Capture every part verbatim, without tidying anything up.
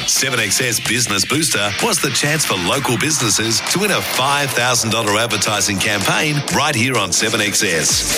seven X S Business Booster was the chance for local businesses to win a five thousand dollars advertising campaign right here on seven X S.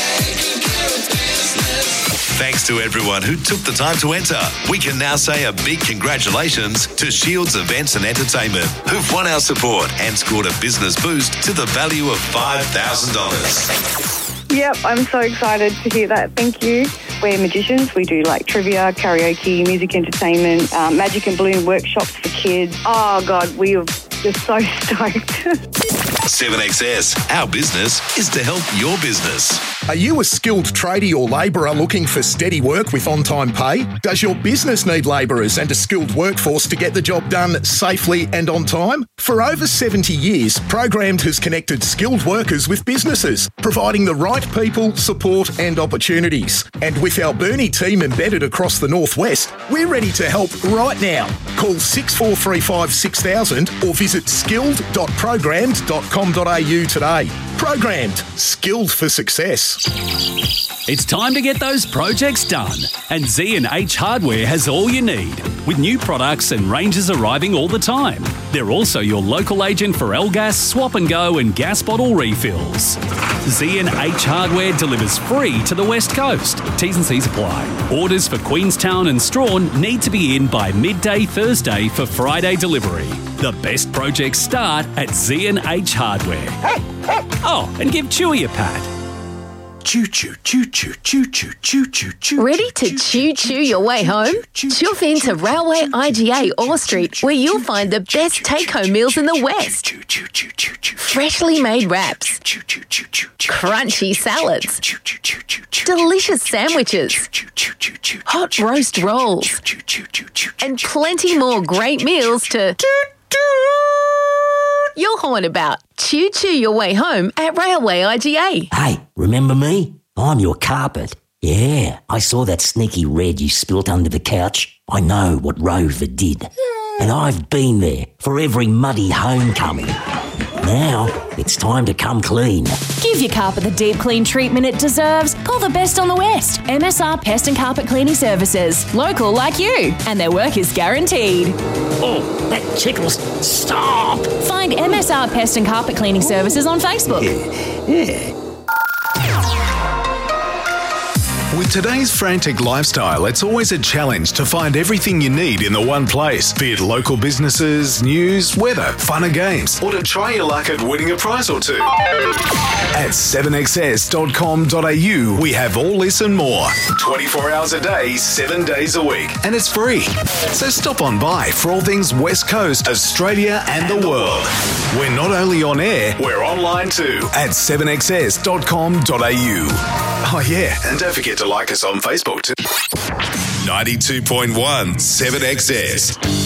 Thanks to everyone who took the time to enter. We can now say a big congratulations to Shields Events and Entertainment, who've won our support and scored a business boost to the value of five thousand dollars. Yep, I'm so excited to hear that. Thank you. We're magicians. We do like trivia, karaoke, music entertainment, um, magic and balloon workshops for kids. Oh, God, we are just so stoked. seven X S, our business is to help your business. Are you a skilled tradie or labourer looking for steady work with on-time pay? Does your business need labourers and a skilled workforce to get the job done safely and on time? For over seventy years, Programmed has connected skilled workers with businesses, providing the right people, support and opportunities. And with our Burnie team embedded across the Northwest, we're ready to help right now. Call six four three five six thousand or visit skilled dot programmed dot com dot a u today. Programmed, skilled for success. It's time to get those projects done, and Z and H Hardware has all you need, with new products and ranges arriving all the time. They're also your local agent for L-Gas, Swap and Go and gas bottle refills. Z and H Hardware delivers free to the West Coast. T's and C's apply. Orders for Queenstown and Strawn need to be in by midday Thursday for Friday delivery. The best projects start at Z and H Hardware. Oh, and give Chewy a pat. Choo choo choo choo choo choo choo choo choo. Ready to choo choo your way home? Chuff into Railway I G A Orr Street, where you'll find the best take-home meals in the West. Freshly made wraps, crunchy salads, delicious sandwiches, hot roast rolls, and plenty more great meals to you'll horn about. Choo choo your way home at Railway I G A. Hey, remember me? I'm your carpet. Yeah, I saw that sneaky red you spilt under the couch. I know what Rover did. And I've been there for every muddy homecoming. Now, it's time to come clean. Give your carpet the deep clean treatment it deserves. Call the best on the West. M S R Pest and Carpet Cleaning Services. Local like you. And their work is guaranteed. Oh, that tickles. Stop! Find M S R Pest and Carpet Cleaning Services on Facebook. Yeah. yeah. With today's frantic lifestyle, it's always a challenge to find everything you need in the one place. Be it local businesses, news, weather, fun and games, or to try your luck at winning a prize or two. At seven X S dot com dot a u, we have all this and more. twenty-four hours a day, seven days a week. And it's free. So stop on by for all things West Coast, Australia and the world. We're not only on air, we're online too. At seven X S dot com dot a u. Oh yeah, and don't forget to like us on Facebook too. ninety-two point one seven X S.